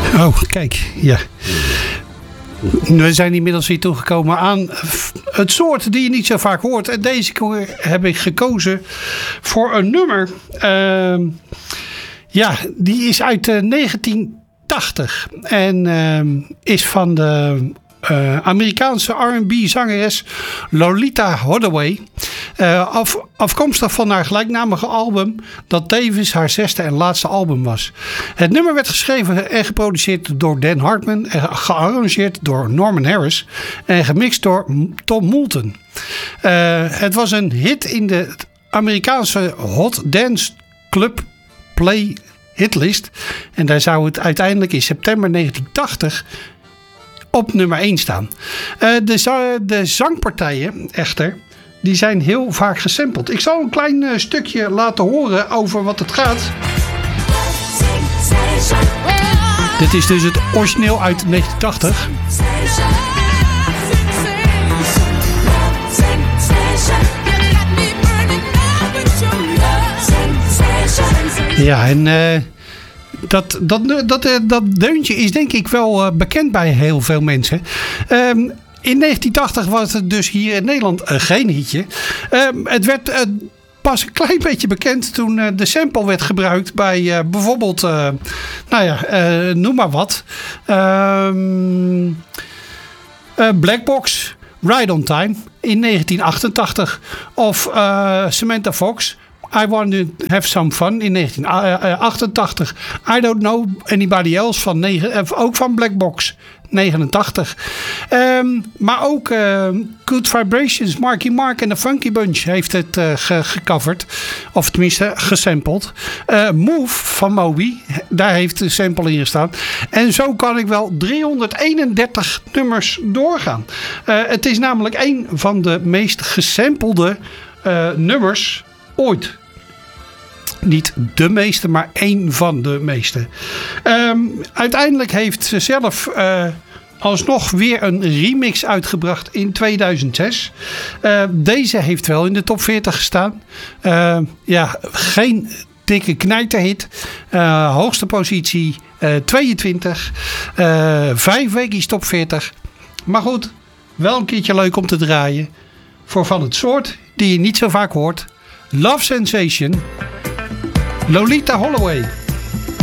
Oh, kijk, ja. We zijn inmiddels hier toegekomen aan het soort die je niet zo vaak hoort. En deze keer heb ik gekozen voor een nummer. Die is uit 1980. En is van de Amerikaanse R&B zangeres Lolita Holloway. Afkomstig van haar gelijknamige album, dat tevens haar 6e en laatste album was. Het nummer werd geschreven en geproduceerd door Dan Hartman, gearrangeerd door Norman Harris en gemixt door Tom Moulton. Het was een hit in de Amerikaanse Hot Dance Club Play hitlist en daar zou het uiteindelijk in september 1980 op nummer 1 staan. De zangpartijen echter, die zijn heel vaak gesampled. Ik zal een klein stukje laten horen over wat het gaat. Dit is dus het origineel uit 1980. Ja, en dat deuntje is denk ik wel bekend bij heel veel mensen. In 1980 was het dus hier in Nederland geen hitje. Het werd pas een klein beetje bekend toen de sample werd gebruikt bij bijvoorbeeld, noem maar wat. Black Box, Ride on Time in 1988. Of Samantha Fox, I Want to Have Some Fun in 1988. I Don't Know Anybody Else ook van Black Box 89. Maar ook Good Vibrations, Marky Mark en de Funky Bunch heeft het gecoverd. Of tenminste gesampled. Move van Moby, daar heeft de sample in gestaan. En zo kan ik wel 331 nummers doorgaan. Het is namelijk een van de meest gesampelde nummers ooit. Niet de meeste, maar één van de meeste. Uiteindelijk heeft ze zelf alsnog weer een remix uitgebracht in 2006. Deze heeft wel in de top 40 gestaan. Geen dikke knijterhit. Hoogste positie 22. 5 weken top 40. Maar goed, wel een keertje leuk om te draaien. Voor van het soort die je niet zo vaak hoort. Love Sensation. Lolita Holloway.